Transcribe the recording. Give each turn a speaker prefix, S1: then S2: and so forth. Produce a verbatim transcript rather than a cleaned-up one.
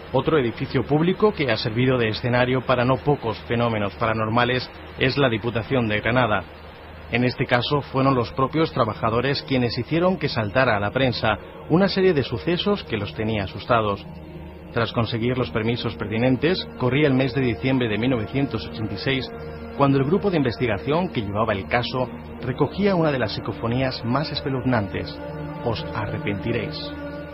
S1: Otro edificio público que ha servido de escenario para no pocos fenómenos paranormales es la Diputación de Granada. En este caso fueron los propios trabajadores quienes hicieron que saltara a la prensa una serie de sucesos que los tenía asustados. Tras conseguir los permisos pertinentes, corría el mes de diciembre de mil novecientos ochenta y seis, cuando el grupo de investigación que llevaba el caso recogía una de las psicofonías más espeluznantes. Os arrepentiréis.